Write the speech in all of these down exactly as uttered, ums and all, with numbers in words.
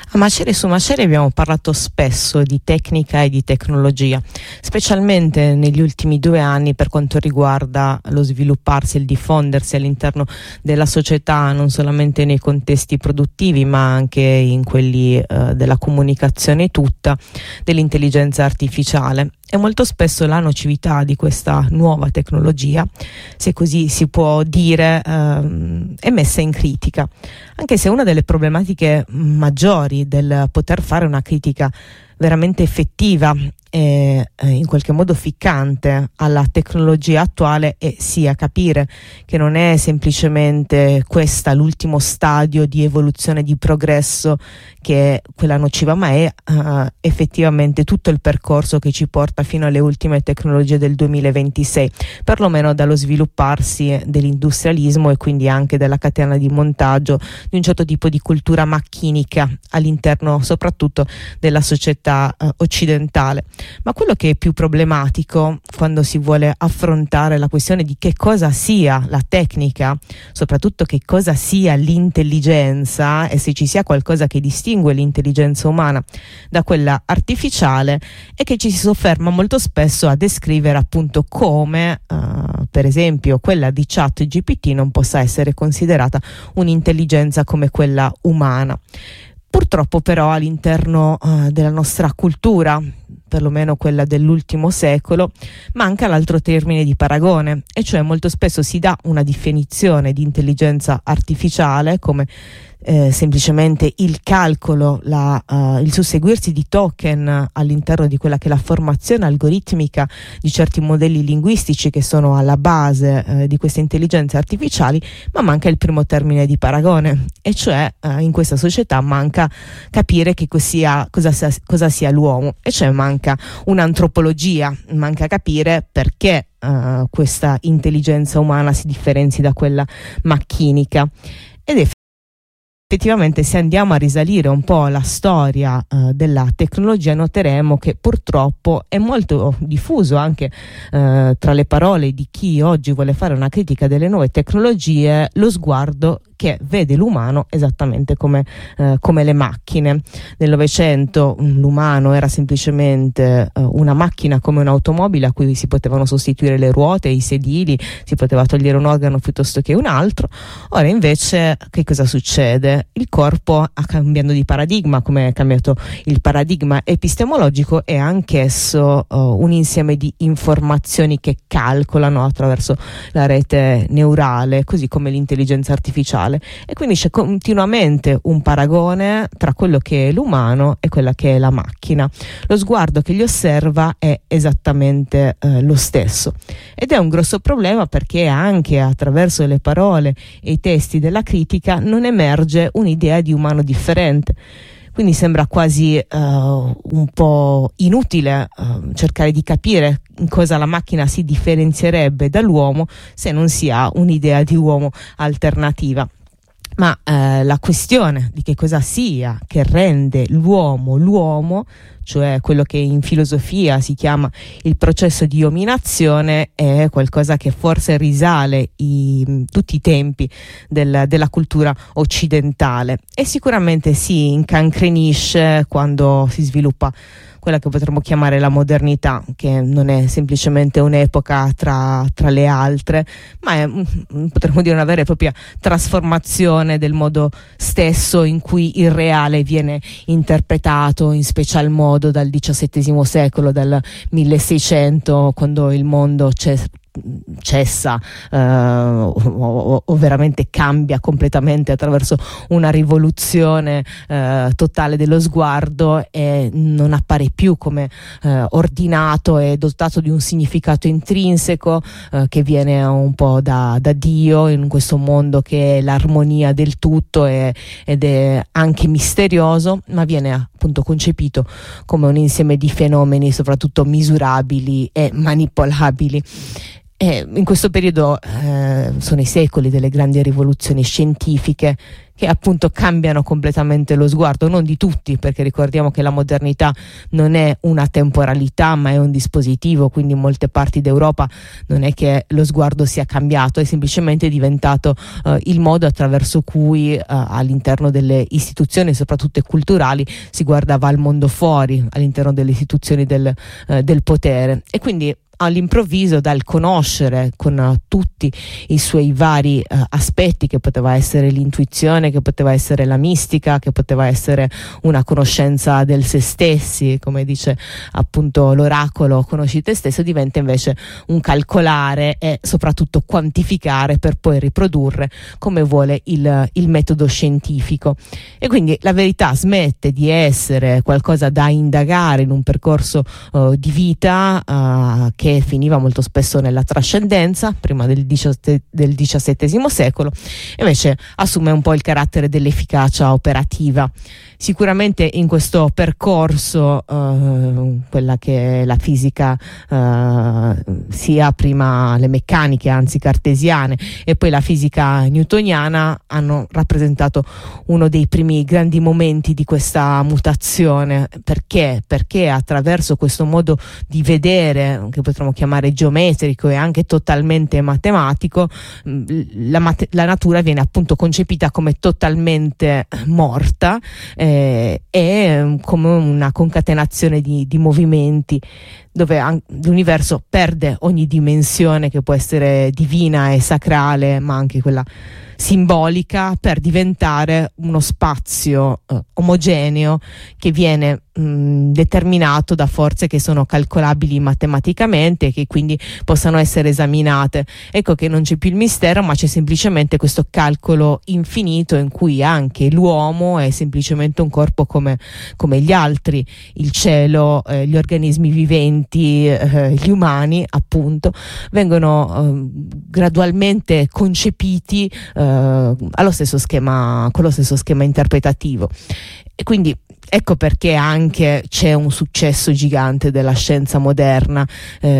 A Maceri su Maceri abbiamo parlato spesso di tecnica e di tecnologia, specialmente negli ultimi due anni per quanto riguarda lo svilupparsi e il diffondersi all'interno della società, non solamente nei contesti produttivi ma anche in quelli eh, della comunicazione tutta, dell'intelligenza artificiale. E molto spesso la nocività di questa nuova tecnologia, se così si può dire, ehm, è messa in critica, anche se una delle problematiche maggiori del poter fare una critica veramente effettiva e eh, in qualche modo ficcante alla tecnologia attuale è sia capire che non è semplicemente questa l'ultimo stadio di evoluzione, di progresso che è quella nociva, ma è uh, effettivamente tutto il percorso che ci porta fino alle ultime tecnologie del duemilaventisei, perlomeno dallo svilupparsi dell'industrialismo e quindi anche della catena di montaggio di un certo tipo di cultura macchinica all'interno soprattutto della società uh, occidentale. Ma quello che è più problematico quando si vuole affrontare la questione di che cosa sia la tecnica, soprattutto che cosa sia l'intelligenza e se ci sia qualcosa che distingue l'intelligenza umana da quella artificiale, è che ci si sofferma molto spesso a descrivere appunto come uh, per esempio quella di ChatGPT non possa essere considerata un'intelligenza come quella umana. Purtroppo però all'interno uh, della nostra cultura, perlomeno quella dell'ultimo secolo, manca l'altro termine di paragone, e cioè molto spesso si dà una definizione di intelligenza artificiale come eh, semplicemente il calcolo, la, uh, il susseguirsi di token all'interno di quella che è la formazione algoritmica di certi modelli linguistici che sono alla base eh, di queste intelligenze artificiali, ma manca il primo termine di paragone, e cioè eh, in questa società manca capire che sia, cosa, sia, cosa sia l'uomo, e cioè manca un'antropologia, manca capire perché uh, questa intelligenza umana si differenzi da quella macchinica. Ed è effettivamente, se andiamo a risalire un po' la storia uh, della tecnologia, noteremo che purtroppo è molto diffuso anche uh, tra le parole di chi oggi vuole fare una critica delle nuove tecnologie lo sguardo che vede l'umano esattamente come, eh, come le macchine. Nel Novecento l'umano era semplicemente eh, una macchina come un'automobile a cui si potevano sostituire le ruote, i sedili, si poteva togliere un organo piuttosto che un altro. Ora invece che cosa succede? Il corpo ha cambiato di paradigma, come è cambiato il paradigma epistemologico, e anch'esso uh, un insieme di informazioni che calcolano attraverso la rete neurale, così come l'intelligenza artificiale. E quindi c'è continuamente un paragone tra quello che è l'umano e quella che è la macchina. Lo sguardo che li osserva è esattamente eh, lo stesso, ed è un grosso problema perché anche attraverso le parole e i testi della critica non emerge un'idea di umano differente. Quindi sembra quasi uh, un po' inutile uh, cercare di capire in cosa la macchina si differenzierebbe dall'uomo se non si ha un'idea di uomo alternativa. Ma eh, la questione di che cosa sia che rende l'uomo l'uomo, cioè quello che in filosofia si chiama il processo di ominazione, è qualcosa che forse risale i, tutti i tempi del, della cultura occidentale, e sicuramente si incancrenisce quando si sviluppa quella che potremmo chiamare la modernità, che non è semplicemente un'epoca tra, tra le altre, ma è, potremmo dire, una vera e propria trasformazione del modo stesso in cui il reale viene interpretato, in special modo dal diciassettesimo secolo, dal milleseicento, quando il mondo c'è cessa eh, o, o veramente cambia completamente attraverso una rivoluzione eh, totale dello sguardo, e non appare più come eh, ordinato e dotato di un significato intrinseco eh, che viene un po' da, da Dio in questo mondo che è l'armonia del tutto e, ed è anche misterioso, ma viene appunto concepito come un insieme di fenomeni soprattutto misurabili e manipolabili. E in questo periodo eh, sono i secoli delle grandi rivoluzioni scientifiche che appunto cambiano completamente lo sguardo, non di tutti, perché ricordiamo che la modernità non è una temporalità ma è un dispositivo, quindi in molte parti d'Europa non è che lo sguardo sia cambiato, è semplicemente diventato eh, il modo attraverso cui eh, all'interno delle istituzioni, soprattutto culturali, si guardava al mondo fuori, all'interno delle istituzioni del, eh, del potere. E quindi all'improvviso, dal conoscere con uh, tutti i suoi vari uh, aspetti, che poteva essere l'intuizione, che poteva essere la mistica, che poteva essere una conoscenza del se stessi, come dice appunto l'oracolo, conosci te stesso, diventa invece un calcolare e soprattutto quantificare per poi riprodurre come vuole il, il metodo scientifico. E quindi la verità smette di essere qualcosa da indagare in un percorso uh, di vita uh, che che finiva molto spesso nella trascendenza prima del, diciassette, del diciassettesimo secolo, invece assume un po' il carattere dell'efficacia operativa. Sicuramente in questo percorso eh, quella che è la fisica, eh, sia prima le meccaniche, anzi cartesiane, e poi la fisica newtoniana hanno rappresentato uno dei primi grandi momenti di questa mutazione. Perché? Perché attraverso questo modo di vedere, che potremmo chiamare geometrico e anche totalmente matematico, la, mat- la natura viene appunto concepita come totalmente morta, eh, è come una concatenazione di, di movimenti dove an- l'universo perde ogni dimensione che può essere divina e sacrale, ma anche quella simbolica, per diventare uno spazio eh, omogeneo che viene mh, determinato da forze che sono calcolabili matematicamente e che quindi possano essere esaminate. Ecco che non c'è più il mistero, ma c'è semplicemente questo calcolo infinito in cui anche l'uomo è semplicemente un corpo come, come gli altri, il cielo, eh, gli organismi viventi, eh, gli umani appunto, vengono eh, gradualmente concepiti eh, allo stesso schema, con lo stesso schema interpretativo. E quindi ecco perché anche c'è un successo gigante della scienza moderna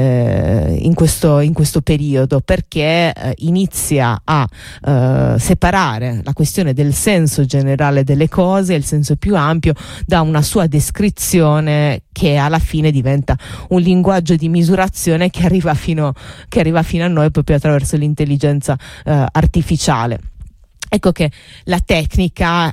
eh, in, questo, in questo periodo, perché eh, inizia a eh, separare la questione del senso generale delle cose, il senso più ampio, da una sua descrizione che alla fine diventa un linguaggio di misurazione che arriva fino, che arriva fino a noi proprio attraverso l'intelligenza eh, artificiale. Ecco che la tecnica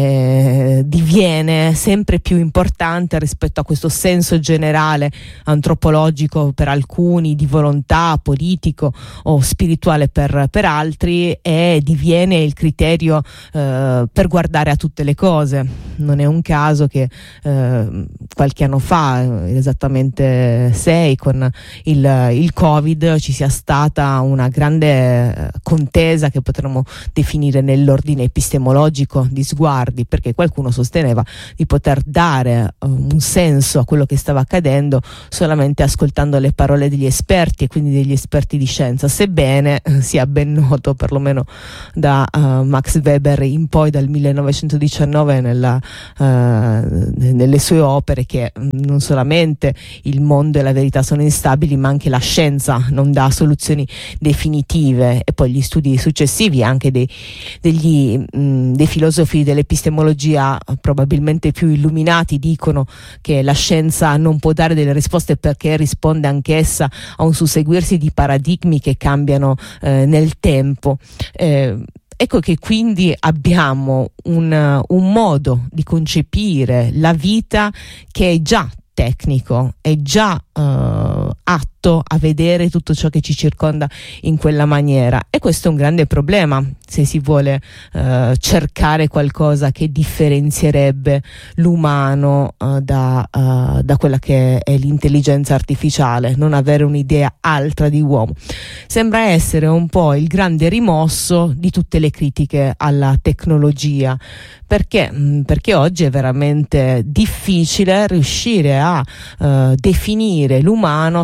eh, diviene sempre più importante rispetto a questo senso generale antropologico per alcuni, di volontà politico o spirituale per, per altri, e diviene il criterio eh, per guardare a tutte le cose. Non è un caso che eh, qualche anno fa, esattamente sei, con il, il Covid, ci sia stata una grande contesa che potremmo definire nell'ordine epistemologico di sguardi, perché qualcuno sosteneva di poter dare uh, un senso a quello che stava accadendo solamente ascoltando le parole degli esperti, e quindi degli esperti di scienza, sebbene uh, sia ben noto, perlomeno da uh, Max Weber in poi, dal millenovecentodiciannove, nella, uh, nelle sue opere, che um, non solamente il mondo e la verità sono instabili, ma anche la scienza non dà soluzioni definitive. E poi gli studi successivi anche dei Degli, mh, dei filosofi dell'epistemologia probabilmente più illuminati dicono che la scienza non può dare delle risposte perché risponde anch'essa a un susseguirsi di paradigmi che cambiano eh, nel tempo. Eh, Ecco che quindi abbiamo un, un modo di concepire la vita che è già tecnico, è già uh, atto a vedere tutto ciò che ci circonda in quella maniera, e questo è un grande problema se si vuole uh, cercare qualcosa che differenzierebbe l'umano uh, da, uh, da quella che è l'intelligenza artificiale, non avere un'idea altra di uomo. Sembra essere un po' il grande rimosso di tutte le critiche alla tecnologia. Perché? Perché oggi è veramente difficile riuscire a uh, definire l'umano se non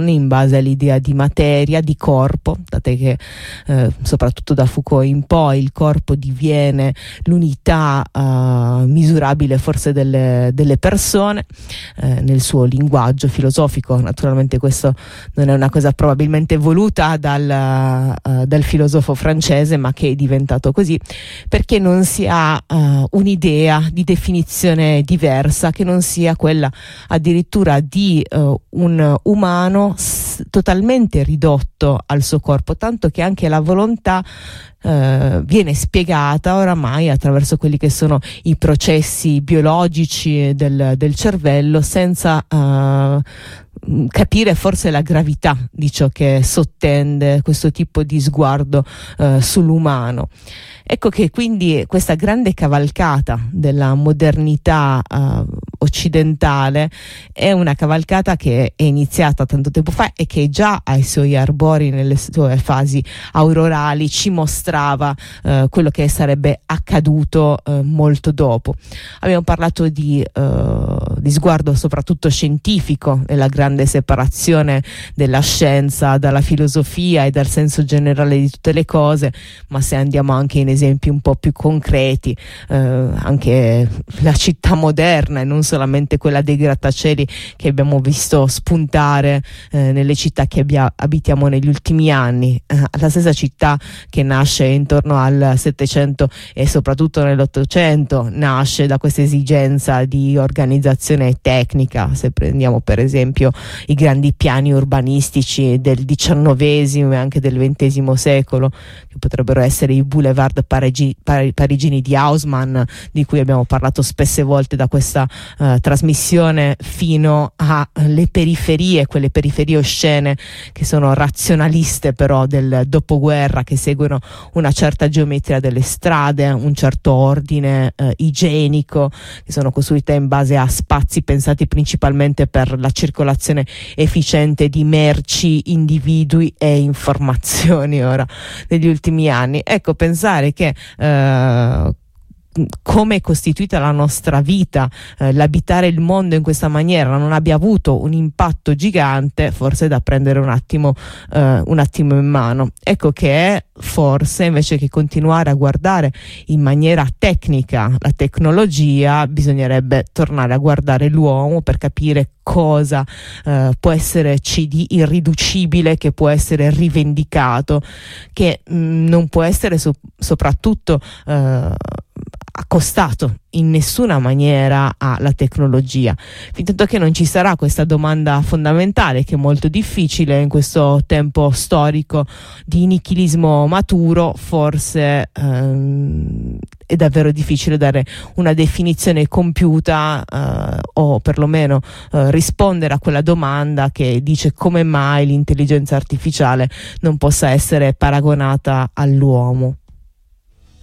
Platon in base all'idea di materia, di corpo, date che eh, soprattutto da Foucault in poi il corpo diviene l'unità eh, misurabile forse delle, delle persone eh, nel suo linguaggio filosofico. Naturalmente questo non è una cosa probabilmente voluta dal, uh, dal filosofo francese, ma che è diventato così perché non si ha uh, un'idea di definizione diversa che non sia quella addirittura di uh, un umano s- totalmente ridotto al suo corpo, tanto che anche la volontà Uh, viene spiegata oramai attraverso quelli che sono i processi biologici del, del cervello, senza uh, capire forse la gravità di ciò che sottende questo tipo di sguardo uh, sull'umano. Ecco che quindi questa grande cavalcata della modernità uh, occidentale è una cavalcata che è iniziata tanto tempo fa e che già ai suoi arbori, nelle sue fasi aurorali, ci mostrava uh, quello che sarebbe accaduto uh, molto dopo. Abbiamo parlato di, uh, di sguardo soprattutto scientifico e la grande separazione della scienza dalla filosofia e dal senso generale di tutte le cose, ma se andiamo anche in esempi un po' più concreti, eh, anche la città moderna e non solamente quella dei grattacieli che abbiamo visto spuntare eh, nelle città che abbia, abitiamo negli ultimi anni, eh, la stessa città che nasce intorno al Settecento e soprattutto nell'Ottocento nasce da questa esigenza di organizzazione tecnica. Se prendiamo per esempio i grandi piani urbanistici del diciannovesimo e anche del ventesimo secolo, che potrebbero essere i boulevard parigi, par, parigini di Haussmann, di cui abbiamo parlato spesse volte da questa uh, trasmissione, fino alle periferie, quelle periferie oscene che sono razionaliste però del dopoguerra, che seguono una certa geometria delle strade, un certo ordine uh, igienico, che sono costruite in base a spazi pensati principalmente per la circolazione efficiente di merci, individui e informazioni. Ora, negli ultimi anni, ecco, pensare che eh, come è costituita la nostra vita, eh, l'abitare il mondo in questa maniera non abbia avuto un impatto gigante, forse è da prendere un attimo, eh, un attimo in mano. Ecco che forse invece che continuare a guardare in maniera tecnica la tecnologia, bisognerebbe tornare a guardare l'uomo per capire cosa eh, può esserci di irriducibile, che può essere rivendicato, che mh, non può essere so- soprattutto eh, accostato in nessuna maniera alla tecnologia, fintanto che non ci sarà questa domanda fondamentale, che è molto difficile in questo tempo storico di nichilismo maturo. Forse ehm, è davvero difficile dare una definizione compiuta eh, o perlomeno eh, rispondere a quella domanda che dice come mai l'intelligenza artificiale non possa essere paragonata all'uomo.